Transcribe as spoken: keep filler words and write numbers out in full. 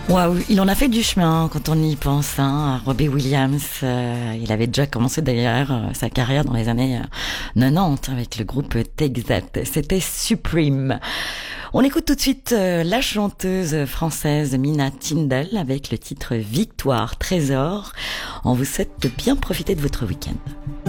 Waouh, il en a fait du chemin quand on y pense, hein. Robbie Williams, euh, il avait déjà commencé d'ailleurs euh, sa carrière dans les années euh, quatre-vingt-dix avec le groupe Take That. C'était Supreme. On écoute tout de suite euh, la chanteuse française Mina Tindall avec le titre Victoire Trésor. On vous souhaite de bien profiter de votre week-end.